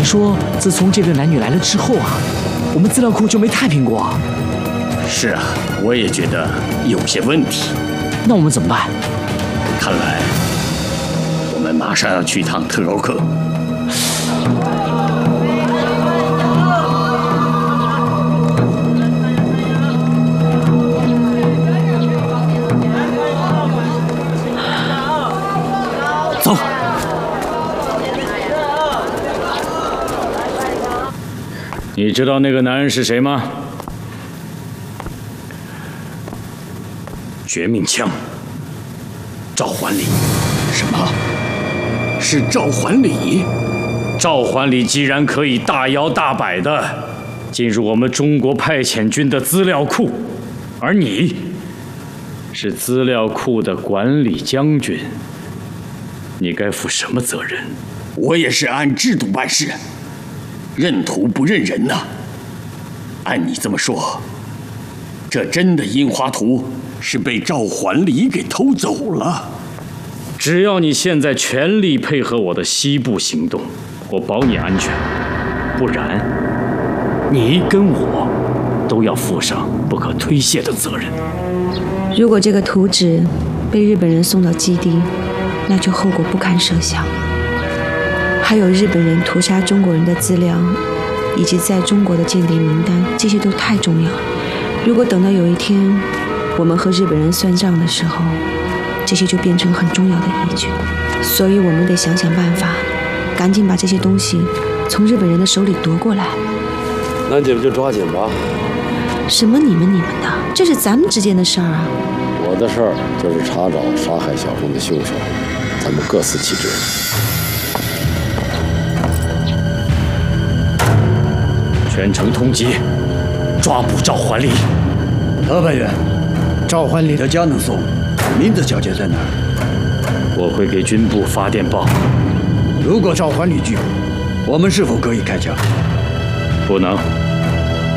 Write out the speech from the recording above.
说自从这对男女来了之后啊，我们资料库就没太平过。 是啊，我也觉得有些问题。 那我们怎么办？ 看来我们马上要去一趟特高课。走。 你知道那个男人是谁吗？ 绝命枪，赵环礼。什么？是赵环礼？ 赵环礼既然可以大摇大摆的进入我们中国派遣军的资料库，而你是资料库的管理将军，你该负什么责任？ 我也是按制度办事，认图不认人呐。按你这么说，这真的樱花图是被赵环礼给偷走了。 只要你现在全力配合我的西部行动，我保你安全，不然你跟我都要负上不可推卸的责任。 如果这个图纸被日本人送到基地，那就后果不堪设想。还有日本人屠杀中国人的资料，以及在中国的间谍名单，这些都太重要了。如果等到有一天我们和日本人算账的时候，这些就变成很重要的依据。所以我们得想想办法，赶紧把这些东西从日本人的手里夺过来。 那你们就抓紧吧。 什么你们的，这是咱们之间的事儿啊。 我的事儿就是查找杀害小凤的凶手，咱们各司其职。 全城通缉，抓捕赵环礼。 老板员，赵环礼的家能送，名字小姐在哪儿？ 我会给军部发电报。 如果赵环礼拒捕，我们是否可以开枪？ 不能。